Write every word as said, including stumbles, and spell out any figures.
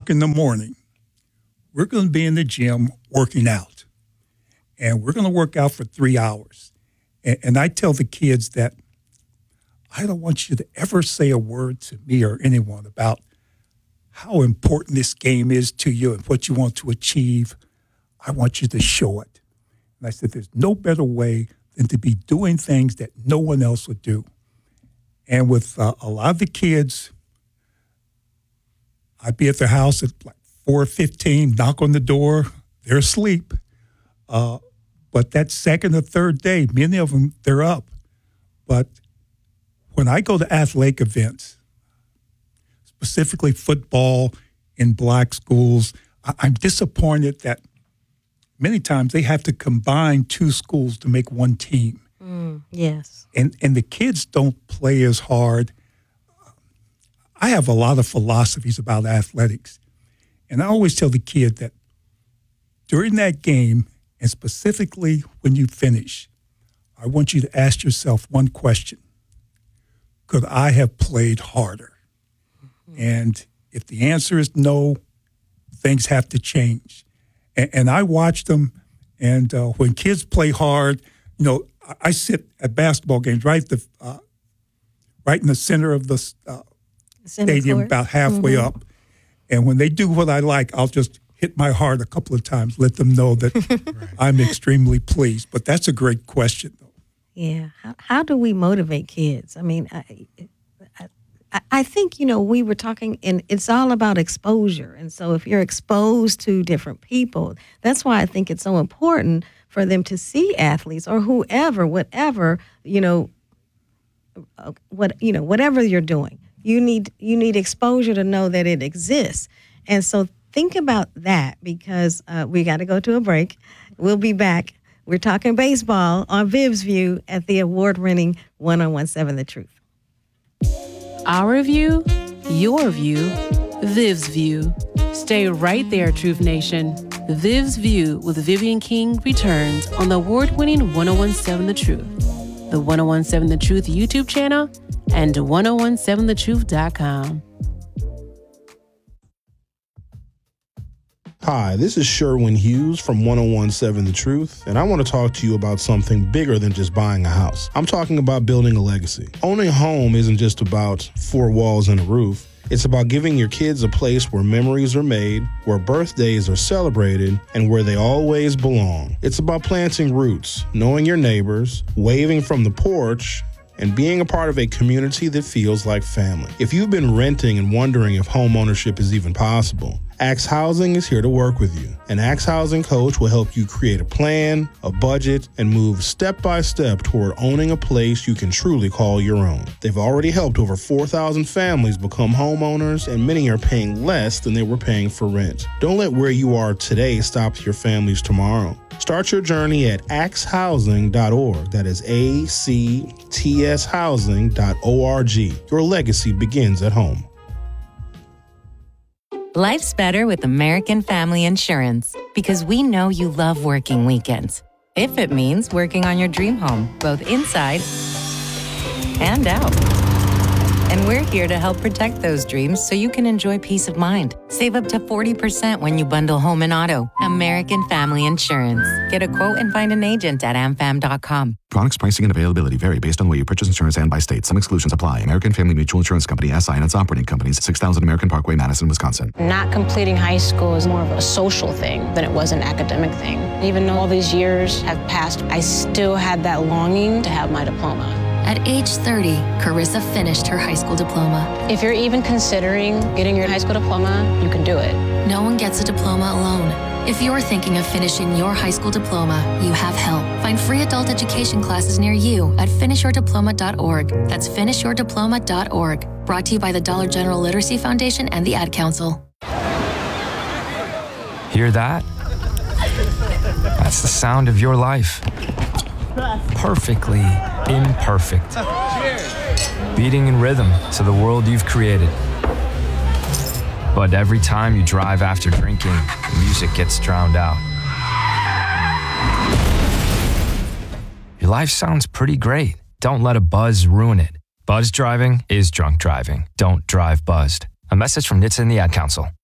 o'clock in the morning, we're going to be in the gym working out. And we're going to work out for three hours. And, and I tell the kids that I don't want you to ever say a word to me or anyone about how important this game is to you and what you want to achieve. I want you to show it. And I said, there's no better way than to be doing things that no one else would do. And with uh, a lot of the kids, I'd be at their house at like four fifteen, knock on the door, they're asleep. Uh, but that second or third day, many of them, they're up. But when I go to athletic events, specifically football in black schools, I- I'm disappointed that many times they have to combine two schools to make one team. Mm, yes. And and the kids don't play as hard. I have a lot of philosophies about athletics. And I always tell the kid that during that game, and specifically when you finish, I want you to ask yourself one question. Could I have played harder? Mm-hmm. And if the answer is no, things have to change. And, and I watch them, and uh, when kids play hard, you know, I, I sit at basketball games right the uh, right in the center of the uh, stadium, court. About halfway mm-hmm. up. And when they do what I like, I'll just hit my heart a couple of times, let them know that right. I'm extremely pleased. But that's a great question, though. Yeah. How, how do we motivate kids? I mean, I, I, I think, you know, we were talking, and it's all about exposure. And so if you're exposed to different people, that's why I think it's so important for them to see athletes or whoever, whatever, you know, what you know, whatever you're doing. You need you need exposure to know that it exists. And so think about that, because uh, we got to go to a break. We'll be back. We're talking baseball on Viv's View at the award-winning one oh one point seven The Truth. Our view, your view, Viv's View. Stay right there, Truth Nation. Viv's View with Vivian King returns on the award-winning one oh one point seven The Truth, the one oh one point seven The Truth YouTube channel, and ten seventeen the truth dot com. Hi, this is Sherwin Hughes from ten seventeen The Truth, and I want to talk to you about something bigger than just buying a house. I'm talking about building a legacy. Owning a home isn't just about four walls and a roof. It's about giving your kids a place where memories are made, where birthdays are celebrated, and where they always belong. It's about planting roots, knowing your neighbors, waving from the porch, and being a part of a community that feels like family. If you've been renting and wondering if home ownership is even possible, Axe Housing is here to work with you. An Axe Housing coach will help you create a plan, a budget, and move step by step toward owning a place you can truly call your own. They've already helped over four thousand families become homeowners, and many are paying less than they were paying for rent. Don't let where you are today stop your families tomorrow. Start your journey at axe housing dot org. That is A C T S housing dot org. Your legacy begins at home. Life's better with American Family Insurance, because we know you love working weekends. If it means working on your dream home, both inside and out. And we're here to help protect those dreams so you can enjoy peace of mind. Save up to forty percent when you bundle home and auto. American Family Insurance. Get a quote and find an agent at a m fam dot com. Products, pricing, and availability vary based on where you purchase insurance and by state. Some exclusions apply. American Family Mutual Insurance Company, S I and its operating companies, six thousand American Parkway, Madison, Wisconsin. Not completing high school is more of a social thing than it was an academic thing. Even though all these years have passed, I still had that longing to have my diploma. At age thirty, Carissa finished her high school diploma. If you're even considering getting your high school diploma, you can do it. No one gets a diploma alone. If you're thinking of finishing your high school diploma, you have help. Find free adult education classes near you at finish your diploma dot org. That's finish your diploma dot org. Brought to you by the Dollar General Literacy Foundation and the Ad Council. Hear that? That's the sound of your life. Perfectly imperfect. Beating in rhythm to the world you've created. But every time you drive after drinking, the music gets drowned out. Your life sounds pretty great. Don't let a buzz ruin it. Buzz driving is drunk driving. Don't drive buzzed. A message from N H T S A and the Ad Council.